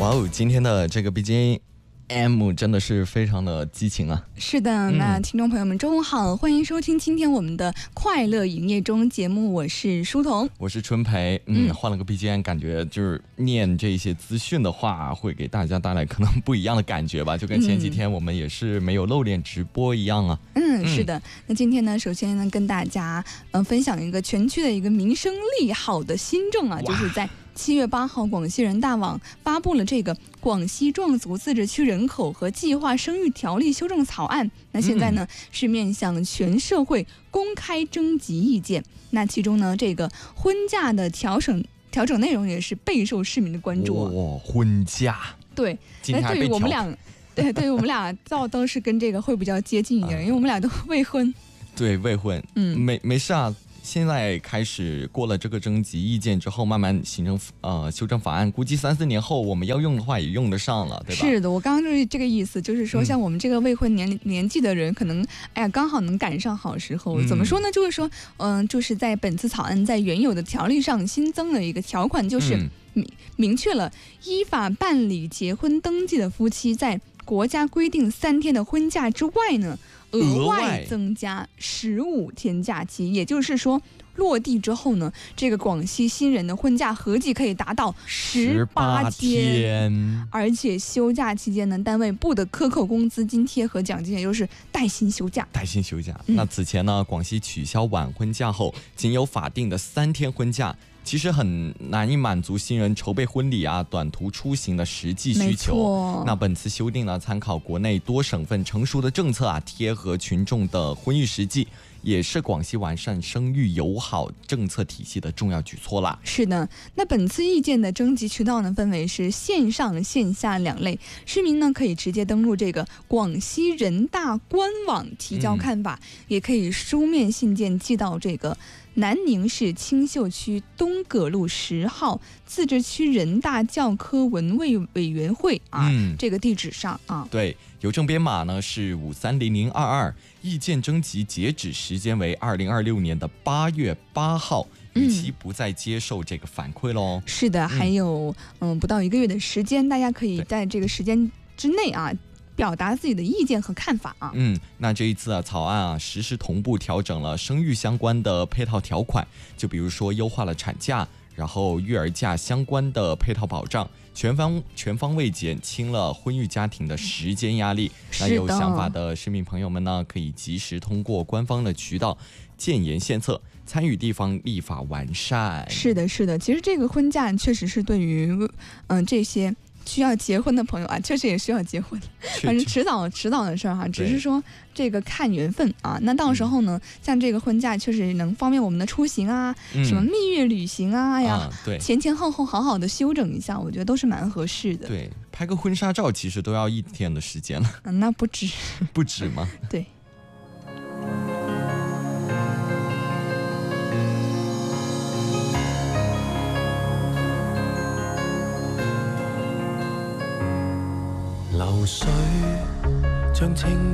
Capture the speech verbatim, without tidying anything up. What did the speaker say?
哇哦，今天的这个 B G M 真的是非常的激情啊！ 是的，那听众朋友们中午好，欢迎收听今天我们的快乐营业中节目，我是舒彤， 我是春培。嗯，换了个 B G M， 感觉就是念这些资讯的话，会给大家带来可能不一样的感觉吧，就跟前几天我们也是没有露脸直播一样啊。 嗯，是的。那今天呢，首先呢，跟大家嗯、呃、分享一个全区的一个民生利好的新政啊，就是在七月八号，广西人大网发布了这个广西壮族自治区人口和计划生育条例修正草案。那现在呢、嗯、是面向全社会公开征集意见。那其中呢，这个婚嫁的调整调整内容也是备受市民的关注。 哦，婚嫁， 对，那对于我们俩，对，对于我们俩倒都是跟这个会比较接近一点，因为我们俩都未婚。 对，未婚，嗯，没没事啊。现在开始过了这个征集意见之后，慢慢形成呃修正法案，估计三四年后我们要用的话也用得上了，对吧？是的，我刚刚就是这个意思，就是说像我们这个未婚年、嗯、年纪的人，可能哎呀刚好能赶上好时候。嗯、怎么说呢？就是说，嗯、呃，就是在本次草案在原有的条例上新增了一个条款，就是明明确了依法办理结婚登记的夫妻，在国家规定三天的婚假之外呢，额外增加十五天假期，也就是说，落地之后呢，这个广西新人的婚假合计可以达到十八天，而且休假期间呢，单位不得克扣工资津贴和奖金，也就是带薪休假。 带薪休假。嗯、那此前呢，广西取消晚婚假后，仅有法定的三天婚假。其实很难以满足新人筹备婚礼啊、短途出行的实际需求。那本次修订呢，参考国内多省份成熟的政策啊，贴合群众的婚育实际，也是广西完善生育友好政策体系的重要举措啦。 是的，那本次意见的征集渠道呢，分为是线上、线下两类。市民呢可以直接登录这个广西人大官网提交看法，嗯、也可以书面信件寄到这个南宁市青秀区东葛路十号自治区人大教科文卫委员会啊、嗯、这个地址上啊。 对，邮政编码呢是五三零零二二，意见征集截止时间为二零二六年的八月八号。逾期不再接受这个反馈喽。 是的，还有嗯不到一个月的时间，大家可以在这个时间之内啊。表达自己的意见和看法啊。 嗯，那这一次啊，草案啊实时同步调整了生育相关的配套条款，就比如说优化了产假，然后育儿假相关的配套保障，全方全方位减轻了婚育家庭的时间压力。那有想法的市民朋友们呢，可以及时通过官方的渠道建言献策，参与地方立法完善。 是的，是的，其实这个婚假确实是对于嗯、呃、这些。需要结婚的朋友啊，确实也需要结婚，反正迟早迟早的事儿哈，只是说这个看缘分啊。那到时候呢，嗯、像这个婚假确实能方便我们的出行啊，嗯、什么蜜月旅行啊呀， 啊对， 前前后后好好的休整一下，我觉得都是蛮合适的。 对，拍个婚纱照其实都要一天的时间了。 嗯，那不止， 不止吗？ 对。 流水像清